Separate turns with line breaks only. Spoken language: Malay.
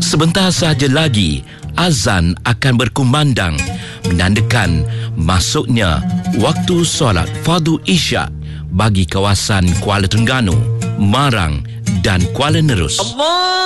Sebentar sahaja lagi, azan akan berkumandang menandakan masuknya waktu solat fardu isyak bagi kawasan Kuala Terengganu, Marang dan Kuala Nerus.